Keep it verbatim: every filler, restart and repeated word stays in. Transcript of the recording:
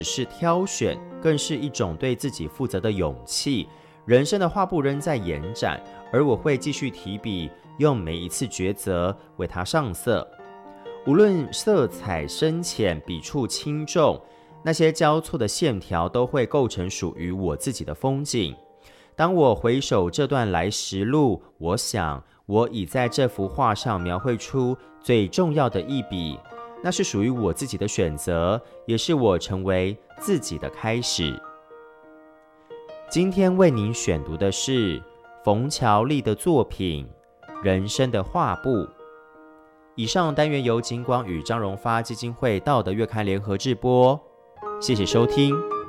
是挑选，更是一种对自己负责的勇气。人生的画布仍在延展，而我会继续提笔，用每一次抉择为它上色。无论色彩深浅，笔触轻重，那些交错的线条都会构成属于我自己的风景。当我回首这段来时路，我想我已在这幅画上描绘出最重要的一笔，那是属于我自己的选择，也是我成为自己的开始。今天为您选读的是冯乔丽的作品《人生的画布》。以上单元由景广与张荣发基金会道德月刊联合制播，谢谢收听。